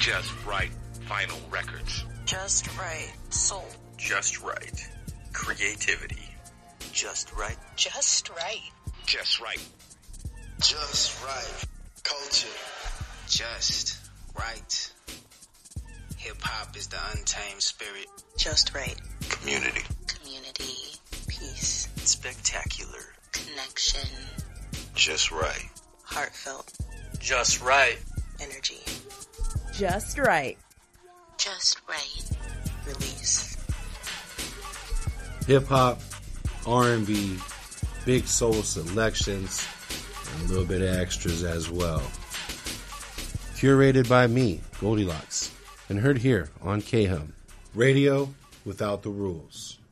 Just Right Vinyl Records. Just Right Soul. Just Right Creativity. Just Right. Just Right. Just Right. Just Right Culture. Just Right. Hip-hop is the untamed spirit. Just Right. Community. Community. Peace. Spectacular. Connection. Just Right. Heartfelt. Just Right. Energy. Just Right. Just Right. Release. Hip-hop, R&B, big soul selections, and a little bit of extras as well. Curated by me, Goldilocks, and heard here on KHUM, Radio Without the Rules.